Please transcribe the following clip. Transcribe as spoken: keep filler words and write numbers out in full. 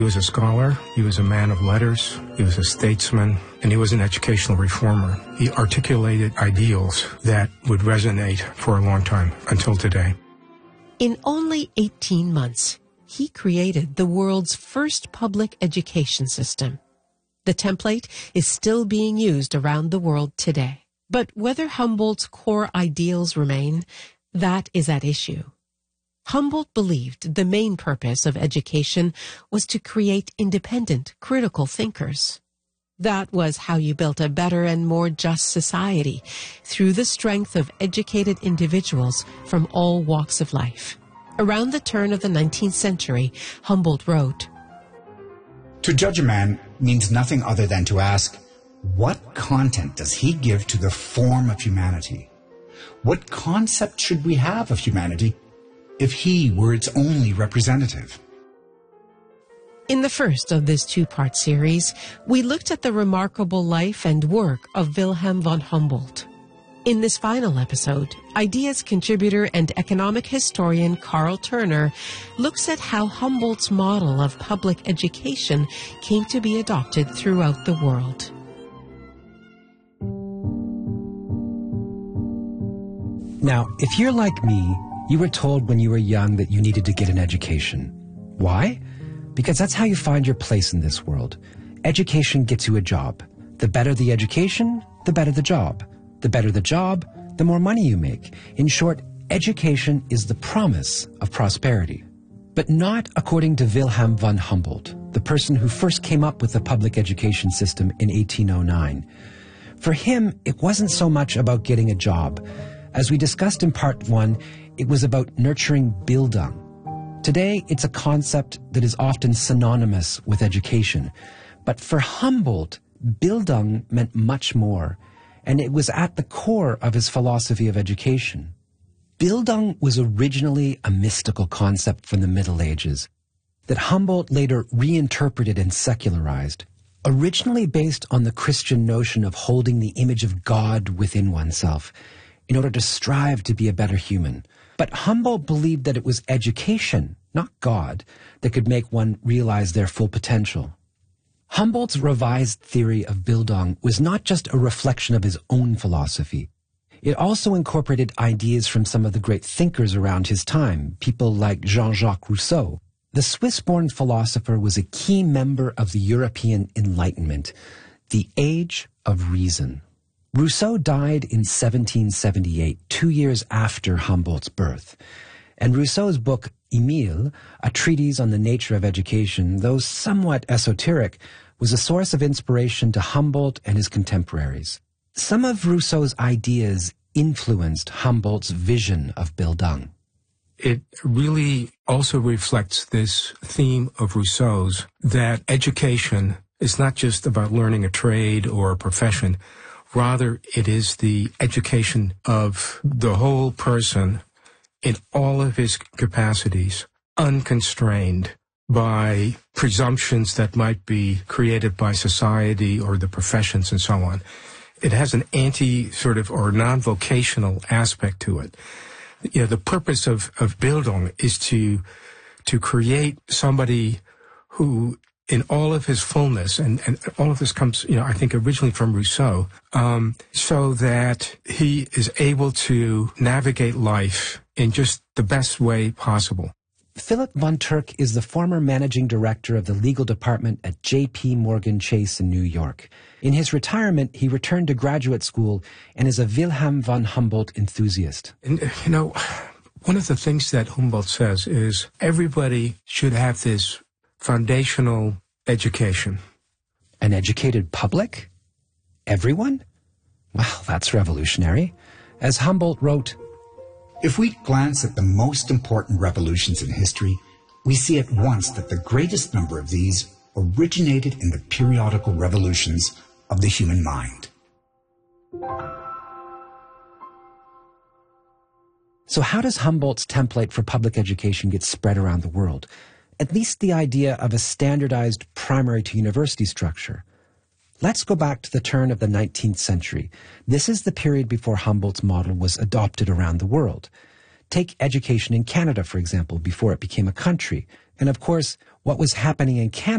He was a scholar, he was a man of letters, he was a statesman, and he was an educational reformer. He articulated ideals that would resonate for a long time, until today. In only eighteen months, he created the world's first public education system. The template is still being used around the world today. But whether Humboldt's core ideals remain, that is at issue. Humboldt believed the main purpose of education was to create independent, critical thinkers. That was how you built a better and more just society, through the strength of educated individuals from all walks of life. Around the turn of the nineteenth century, Humboldt wrote, "To judge a man means nothing other than to ask, what content does he give to the form of humanity? What concept should we have of humanity if he were its only representative?" In the first of this two-part series, we looked at the remarkable life and work of Wilhelm von Humboldt. In this final episode, Ideas contributor and economic historian Carl Turner looks at how Humboldt's model of public education came to be adopted throughout the world. Now, if you're like me, you were told when you were young that you needed to get an education. Why? Because that's how you find your place in this world. Education gets you a job. The better the education, the better the job. The better the job, the more money you make. In short, education is the promise of prosperity. But not according to Wilhelm von Humboldt, the person who first came up with the public education system in eighteen oh nine. For him, it wasn't so much about getting a job. As we discussed in part one, it was about nurturing Bildung. Today, it's a concept that is often synonymous with education. But for Humboldt, Bildung meant much more, and it was at the core of his philosophy of education. Bildung was originally a mystical concept from the Middle Ages that Humboldt later reinterpreted and secularized, originally based on the Christian notion of holding the image of God within oneself in order to strive to be a better human. But Humboldt believed that it was education, not God, that could make one realize their full potential. Humboldt's revised theory of Bildung was not just a reflection of his own philosophy. It also incorporated ideas from some of the great thinkers around his time, people like Jean-Jacques Rousseau. The Swiss-born philosopher was a key member of the European Enlightenment, the Age of Reason. Rousseau died in seventeen seventy-eight, two years after Humboldt's birth. And Rousseau's book, Emile, a treatise on the nature of education, though somewhat esoteric, was a source of inspiration to Humboldt and his contemporaries. Some of Rousseau's ideas influenced Humboldt's vision of Bildung. It really also reflects this theme of Rousseau's, that education is not just about learning a trade or a profession. Rather, it is the education of the whole person in all of his capacities, unconstrained by presumptions that might be created by society or the professions and so on. It has an anti sort of or non-vocational aspect to it. You know, the purpose of, of Bildung is to, to create somebody who, in all of his fullness, and, and all of this comes, you know, I think originally from Rousseau, um, so that he is able to navigate life in just the best way possible. Philip von Turk is the former managing director of the legal department at J P Morgan Chase in New York. In his retirement, he returned to graduate school and is a Wilhelm von Humboldt enthusiast. And, you know, one of the things that Humboldt says is everybody should have this foundational education. An educated public? Everyone? Wow, that's revolutionary. As Humboldt wrote, "If we glance at the most important revolutions in history, we see at once that the greatest number of these originated in the periodical revolutions of the human mind." So how does Humboldt's template for public education get spread around the world? At least the idea of a standardized primary to university structure. Let's go back to the turn of the nineteenth century. This is the period before Humboldt's model was adopted around the world. Take education in Canada, for example, before it became a country. And of course, what was happening in Canada